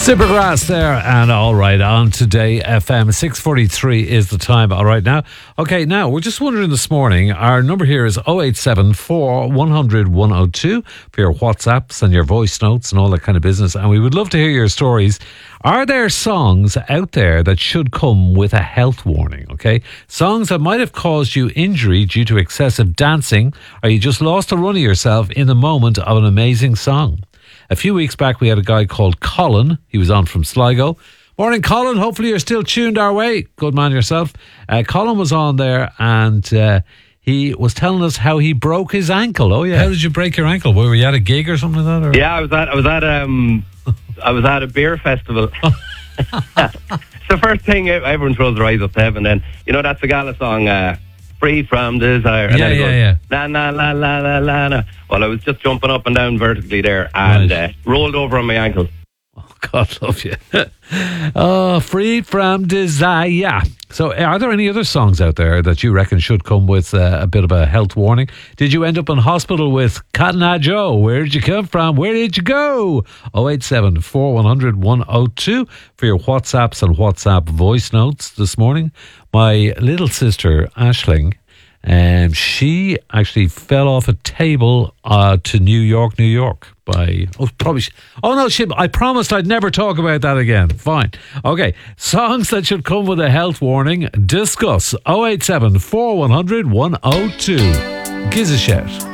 Supergrass there, and all right, on Today FM. 6:43 is the time. All right, now. Okay, now, we're just wondering this morning, our number here is 0874 100 102 for your WhatsApps and your voice notes and all that kind of business, and we would love to hear your stories. Are there songs out there that should come with a health warning, okay? Songs that might have caused you injury due to excessive dancing, or you just lost a run of yourself in the moment of an amazing song. A few weeks back, we had a guy called Colin. He was on from Sligo. Morning, Colin. Hopefully you're still tuned our way. Good man yourself. Colin was on there, and he was telling us how he broke his ankle. Oh, yeah. How did you break your ankle? Were you at a gig or something like that? Or? Yeah, I was at a beer festival. It's the first thing everyone throws their eyes up to heaven. Then, you know, that Sagala song, Free From Desire. And Yeah. La, la, la, la, la, la, la. Well, I was just jumping up and down vertically there and rolled over on my ankle. Oh, God love you. Oh, Free From Desire. So are there any other songs out there that you reckon should come with a bit of a health warning? Did you end up in hospital with Cotton Eye Joe? Where did you come from? Where did you go? 0874 100 102 for your WhatsApps and WhatsApp voice notes this morning. My little sister, Aisling, she actually fell off a table to New York. I promised I'd never talk about that again. Fine. Okay. Songs that should come with a health warning. Discuss 087 4100 102. Gives a shout.